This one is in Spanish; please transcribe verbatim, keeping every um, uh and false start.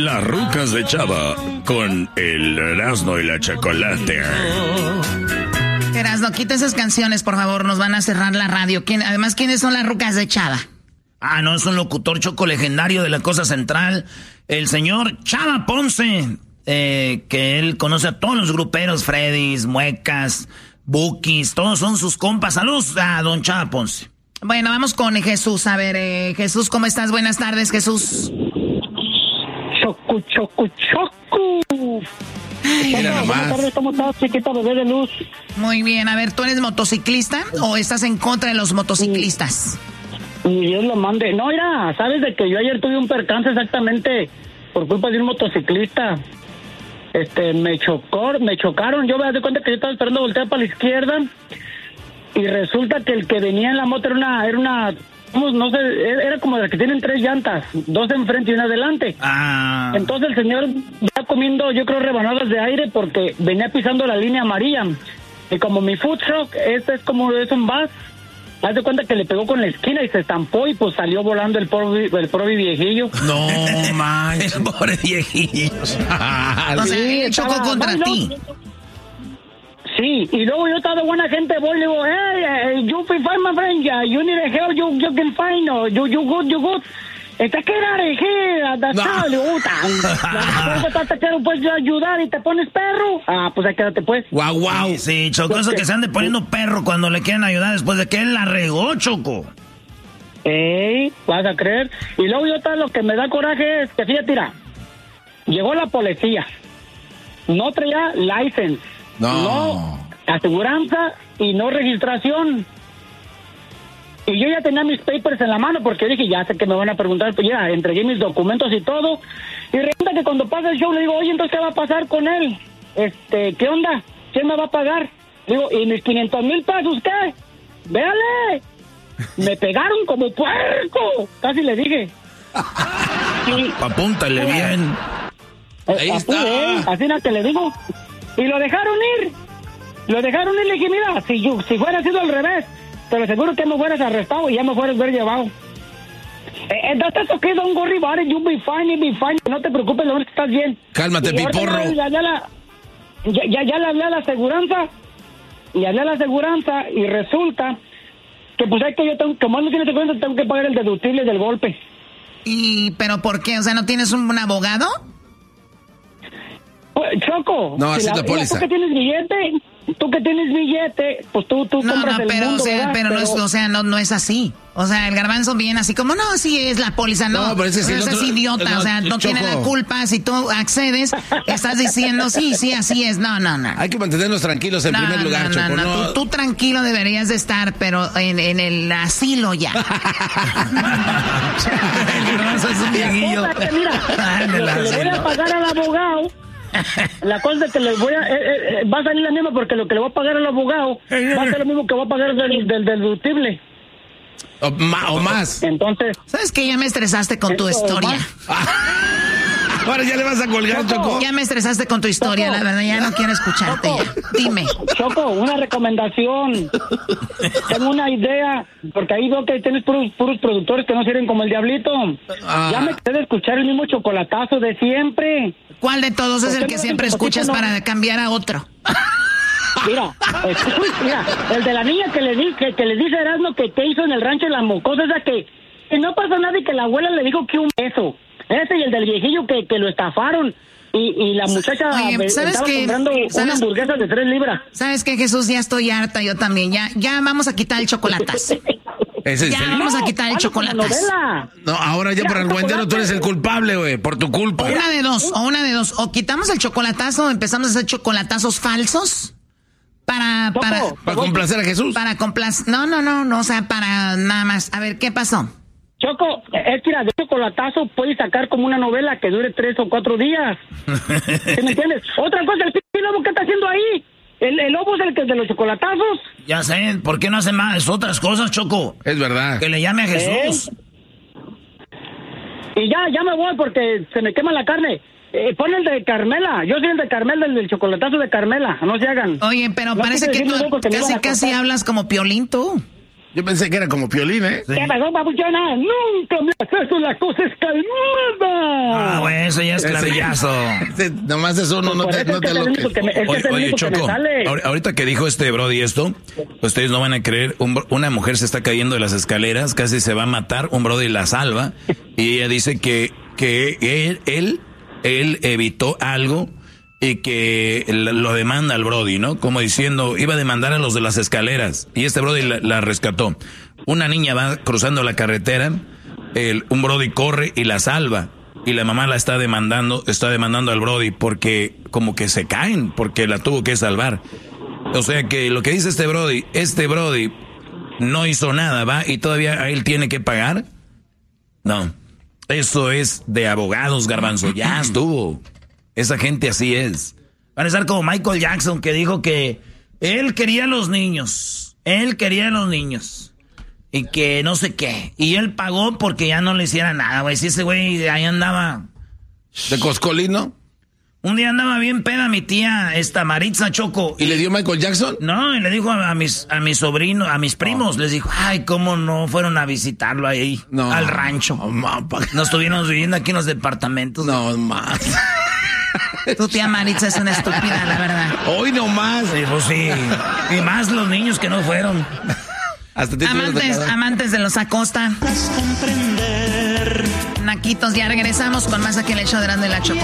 Las rucas de Chava con el Erasmo y la Chocolate. Erasmo, quita esas canciones, por favor, nos van a cerrar la radio. ¿Quién, además, ¿quiénes son las rucas de Chava? Ah, no, es un locutor choco legendario de la Cosa Central, el señor Chava Ponce, eh, que él conoce a todos los gruperos, Freddys, Muecas, Bukis, todos son sus compas. Saludos a don Chava Ponce. Bueno, vamos con Jesús. A ver, eh, Jesús, ¿cómo estás? Buenas tardes, Jesús. Choco, choco, choco. Mira nomás. Buenas tardes, ¿cómo estás, chiquita bebé de luz? Muy bien, a ver, ¿tú eres motociclista o estás en contra de los motociclistas? Y Dios lo mande. No, mira, sabes de que yo ayer tuve un percance exactamente por culpa de un motociclista. Este, me chocó, me chocaron. Yo me di cuenta que yo estaba esperando voltear para la izquierda y resulta que el que venía en la moto era una, era una, no sé, era como de las que tienen tres llantas, dos enfrente y una adelante. Ah. Entonces el señor ya comiendo, yo creo, rebanadas de aire porque venía pisando la línea amarilla. Y como mi food truck, este es como, es un bus, haz de cuenta que le pegó con la esquina y se estampó y pues salió volando el pobre, el pobre viejillo. No manches, el pobre viejillo. O sea, sí, él chocó contra no, ti. Sí, y luego yo estaba de buena gente, voy y le digo, hey, uh, you feel fine, my friend, yeah, you need a help, you, you can find, no, you, you good, you good. Está que era de here, that's all, le gusta. Te quiero pues ayudar y te pones perro. Ah, pues ahí quédate pues. Guau, guau. Sí, sí, Choco, eso que se ande poniendo perro cuando le quieren ayudar después de que él la regó, Choco. Ey, vas a creer. Y luego yo tal, lo que me da coraje es que fíjate, mira, llegó la policía, no traía license, no, no aseguranza y no registración. Y yo ya tenía mis papers en la mano porque dije, ya sé que me van a preguntar, pues ya entregué mis documentos y todo. Y resulta que cuando pasa el show le digo, oye, entonces ¿qué va a pasar con él? Este, ¿qué onda? ¿Quién me va a pagar? Digo, ¿y mis quinientos mil pesos qué? ¡Véale! Me pegaron como puerco. Casi le dije. Y, apúntale eh, bien. Eh, Ahí está. Eh, así nada que le digo. Y lo dejaron ir. Lo dejaron ir. Le dije, mira, si, yo, si fuera sido al revés, te lo aseguro que me fueras arrestado y ya me fueras ver llevado. Eh, entonces, ok, don't worry about it, you'll be fine, you'll be fine. No te preocupes, lo que estás bien. Cálmate, y piporro. Ya, ya, la, ya, ya, ya le hablé a la aseguranza. Le hablé a la aseguranza y resulta que pues hay que yo tengo, como no tienes cuenta, tengo que pagar el deductible del golpe. ¿Y pero por qué? O sea, ¿no tienes un, un abogado? Pues, Choco, no, así si la, la póliza. Tú que tienes billete, tú que tienes billete, pues tú, tú no, compras no, el pero, mundo, o sea, ¿verdad? pero, pero no es, o sea, no, no es así. O sea, el garbanzo viene así como, no, sí es la póliza, no. No, pero ese o sea, es, es idiota, no, o sea, no Choco. Tiene la culpa. Si tú accedes, estás diciendo, sí, sí, así es. No, no, no. Hay que mantenernos tranquilos en no, primer lugar, no, Choco. No, no, no. Tú, tú tranquilo deberías de estar, pero en, en el asilo ya. El garbanzo es un viejillo. Mira, lo que le voy a pagar al abogado, la cosa es que le voy a, eh, eh, va a salir la misma porque lo que le voy a pagar al abogado va a ser lo mismo que voy a pagar del, del deductible. O, ma, o más. Entonces, ¿sabes qué? Ya me estresaste con tu historia. Ahora ya le vas a colgar, Choco. Choco. Ya me estresaste con tu historia, Choco. La verdad, ya no quiero escucharte. Choco. Ya. Dime. Choco, una recomendación. Tengo una idea, porque ahí veo que tienes puros, puros productores que no sirven como el diablito. Ah. Ya me quedé de escuchar el mismo chocolatazo de siempre. ¿Cuál de todos es el que siempre escuchas no? para cambiar a otro? Mira, es, mira, el de la niña que le di, que, que le dice a Erasmo que, que hizo en el rancho la mocosa, esa que, que no pasó nada y que la abuela le dijo que un beso. Ese y el del viejillo que, que lo estafaron. Y, y la muchacha Oye, ¿sabes estaba qué? comprando ¿Sabes? una hamburguesa de tres libras. ¿Sabes qué, Jesús? Ya estoy harta, yo también. Ya, ya vamos a quitar el chocolatazo. ¿Es ya vamos no, a quitar el chocolatazo. No, ahora ya, ya por el güendero tú eres el culpable, güey, por tu culpa. O una de dos, o una de dos. O quitamos el chocolatazo o empezamos a hacer chocolatazos falsos. Para, Choco, para, para complacer a Jesús. Para complacer. No, no, no, no, o sea, para nada más. A ver, ¿qué pasó? Choco, es que de chocolatazo puedes sacar como una novela que dure tres o cuatro días. ¿Sí me entiendes? Otra cosa, el pinche lobo, ¿qué está haciendo ahí? ¿El, el lobo es el que es de los chocolatazos? Ya sé, ¿por qué no hace más otras cosas, Choco? Es verdad. Que le llame a Jesús. ¿Eh? Y ya, ya me voy porque se me quema la carne. Eh, pon el de Carmela. Yo soy el de Carmela, el del chocolatazo de Carmela. No se hagan. Oye, pero no parece que tú que casi, casi hablas como Piolín, tú. Yo pensé que era como Piolín, ¿eh? Sí. ¿Qué pasó, papuchona? Nunca me haces eso, la cosa es calmada. Ah, güey, eso ya es clavillazo. Nomás es uno, no te, no te lo que... Oye, oye Choco, ahorita que dijo este Brody esto, ustedes no van a creer, un, una mujer se está cayendo de las escaleras, casi se va a matar, un Brody la salva, y ella dice que, que él, él, él evitó algo y que lo demanda al Brody, ¿no? Como diciendo, iba a demandar a los de las escaleras, y este Brody la, la rescató. Una niña va cruzando la carretera, el, un Brody corre y la salva, y la mamá la está demandando, está demandando al Brody porque como que se caen, porque la tuvo que salvar. O sea que lo que dice este Brody, este Brody no hizo nada, ¿va? Y todavía él tiene que pagar. No, eso es de abogados, Garbanzo, ya estuvo. Esa gente así es. Van a estar como Michael Jackson, que dijo que él quería a los niños, él quería a los niños. Y que no sé qué. Y él pagó porque ya no le hiciera nada, güey. Si ese güey ahí andaba... ¿De coscolino? Un día andaba bien peda mi tía, esta Maritza Choco. ¿Y, ¿Y le dio Michael Jackson? No, y le dijo a, a mis a mis sobrinos, a mis primos, oh. les dijo, ay, cómo no fueron a visitarlo ahí, no, al rancho. No, ma, pa... Nos estuvimos viviendo aquí en los departamentos. No, más. Tu tía Maritza es una estúpida, la verdad. Hoy no más. Sí, pues sí. Y más los niños que no fueron. Hasta amantes, de amantes de los Acosta. Naquitos, ya regresamos con más aquí en el show de Erasmo y la Chocolata.